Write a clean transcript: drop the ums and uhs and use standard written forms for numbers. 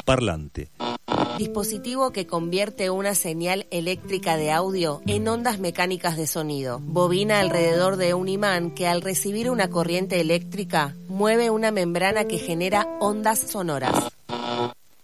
parlante. Dispositivo que convierte una señal eléctrica de audio en ondas mecánicas de sonido. Bobina alrededor de un imán que al recibir una corriente eléctrica mueve una membrana que genera ondas sonoras.